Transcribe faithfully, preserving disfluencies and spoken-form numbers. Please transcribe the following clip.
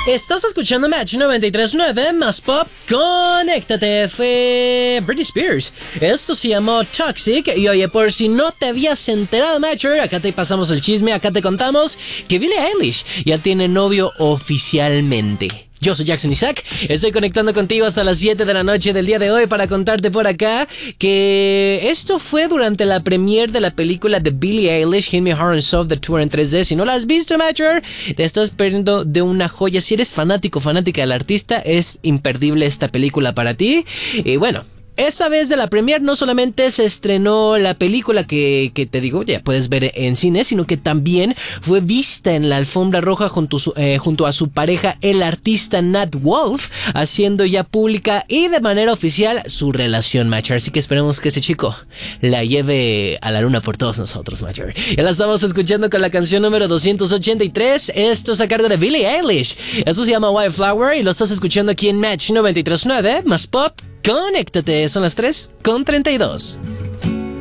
Estás escuchando Match noventa y tres punto nueve más Pop. Conéctate. Fue Britney Spears. Esto se llamó Toxic. Y oye, por si no te habías enterado, Matcher, acá te pasamos el chisme. Acá te contamos que Billie Eilish ya tiene novio oficialmente. Yo soy Jackson Isaac, estoy conectando contigo hasta las siete de la noche del día de hoy para contarte por acá que esto fue durante la premiere de la película de Billie Eilish, Hit Me Hard and Soft, The Tour en tres D. Si no la has visto, Matcher, te estás perdiendo de una joya. Si eres fanático, fanática del artista, es imperdible esta película para ti. Y bueno, esa vez de la premiere no solamente se estrenó la película que, que te digo, ya puedes ver en cine, sino que también fue vista en la alfombra roja junto, su, eh, junto a su pareja, el artista Nat Wolff, haciendo ya pública y de manera oficial su relación, Matcher. Así que esperemos que ese chico la lleve a la luna por todos nosotros, Matcher. Ya la estamos escuchando con la canción número doscientos ochenta y tres. Esto es a cargo de Billie Eilish. Eso se llama Wildflower y lo estás escuchando aquí en Match noventa y tres punto nueve más Pop. Conéctate, son las tres con treinta y dos.